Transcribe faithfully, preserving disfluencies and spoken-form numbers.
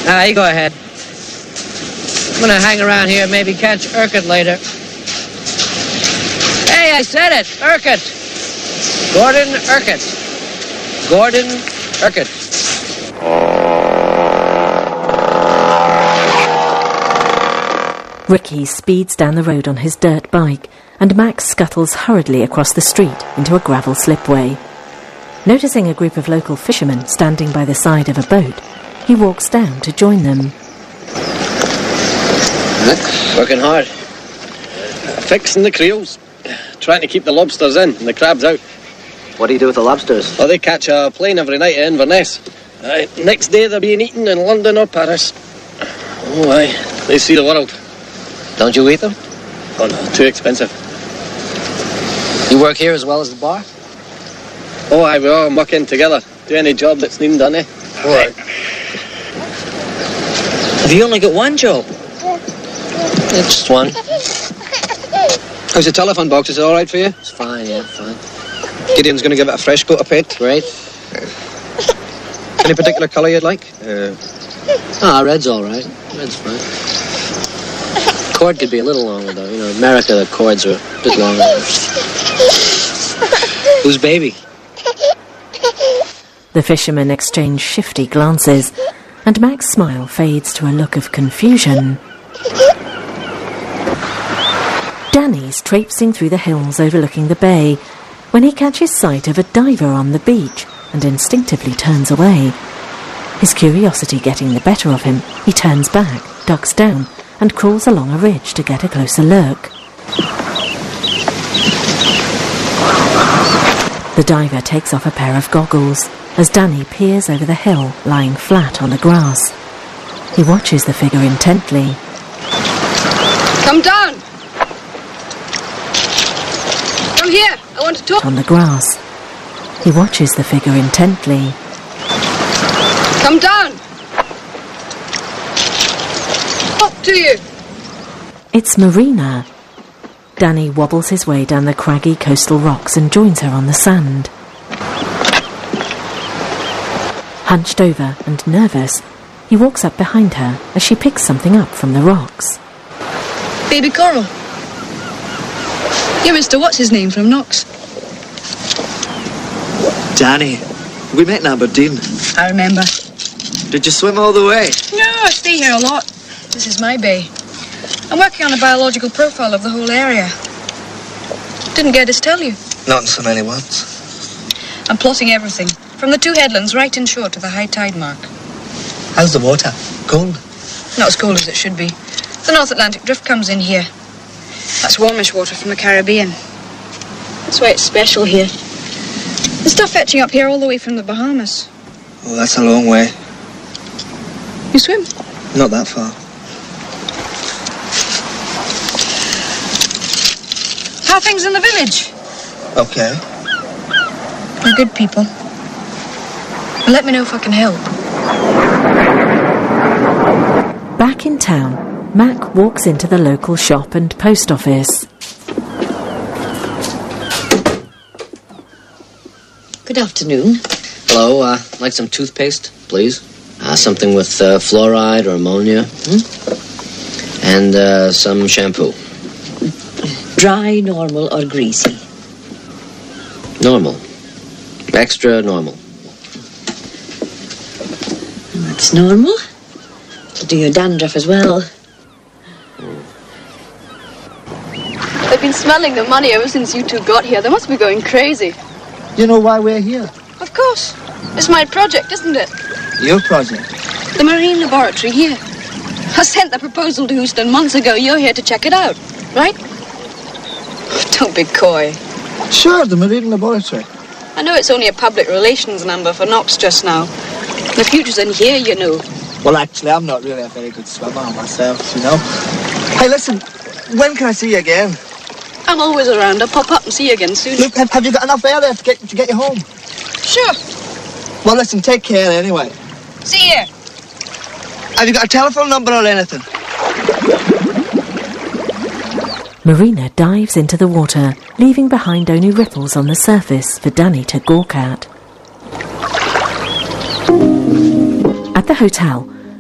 Ah, you go ahead. I'm gonna hang around here, maybe catch Urquhart later. Hey, I said it! Urquhart! Gordon Urquhart. Gordon Urquhart. Ricky speeds down the road on his dirt bike, and Max scuttles hurriedly across the street into a gravel slipway. Noticing a group of local fishermen standing by the side of a boat, he walks down to join them. Working hard. Fixing the creels. Trying to keep the lobsters in and the crabs out. What do you do with the lobsters? Oh, they catch a plane every night at Inverness. Uh, next day they're being eaten in London or Paris. Oh, aye. They see the world. Don't you eat them? Oh, no. Too expensive. You work here as well as the bar? Oh, aye. We all muck in together. Do any job that's needing done, eh? All right. Have you only got one job? Yeah, just one. How's the telephone box? Is it all right for you? It's fine, yeah, fine. Gideon's going to give it a fresh coat of paint. Great. Any particular colour you'd like? Uh, Ah, red's all right. Red's fine. Cord could be a little longer, though. You know, in America, the cords are a bit longer. Who's baby? The fishermen exchange shifty glances, and Mac's smile fades to a look of confusion. Danny's traipsing through the hills overlooking the bay when he catches sight of a diver on the beach and instinctively turns away. His curiosity getting the better of him, he turns back, ducks down, and crawls along a ridge to get a closer look. The diver takes off a pair of goggles as Danny peers over the hill, lying flat on the grass. He watches the figure intently. Come down! Come here, I want to talk. On the grass. He watches the figure intently. Come down! Talk to you! It's Marina. Danny wobbles his way down the craggy coastal rocks and joins her on the sand. Hunched over and nervous, he walks up behind her as she picks something up from the rocks. Baby coral. You're Mister What's-His-Name from Knox. Danny, we met in Aberdeen. I remember. Did you swim all the way? No, I stay here a lot. This is my bay. I'm working on a biological profile of the whole area. Didn't get to tell you. Not in so many words. I'm plotting everything, from the two headlands right inshore to the high tide mark. How's the water? Cold? Not as cold as it should be. The North Atlantic Drift comes in here. That's warmish water from the Caribbean. That's why it's special here. There's stuff fetching up here all the way from the Bahamas. Oh, that's a long way. You swim? Not that far. How are things in the village? Okay. They're good people. And let me know if I can help. Back in town, Mac walks into the local shop and post office. Good afternoon. Hello, uh, like some toothpaste, please. Uh, something with uh, fluoride or ammonia. Hmm? And uh, some shampoo. Dry, normal, or greasy? Normal. Extra normal. That's normal. To do your dandruff as well. They've been smelling the money ever since you two got here. They must be going crazy. You know why we're here? Of course. It's my project, isn't it? Your project? The marine laboratory here. I sent the proposal to Houston months ago. You're here to check it out, right? Don't be coy. Sure, the marine laboratory. I know it's only a public relations number for Knox just now. The future's in here, you know. Well, actually, I'm not really a very good swimmer myself, you know. Hey, listen, when can I see you again? I'm always around. I'll pop up and see you again soon. Look, have, have you got enough air there to get, to get you home? Sure. Well, listen, take care anyway. See you. Have you got a telephone number or anything? Marina dives into the water, leaving behind only ripples on the surface for Danny to gawk at. At the hotel,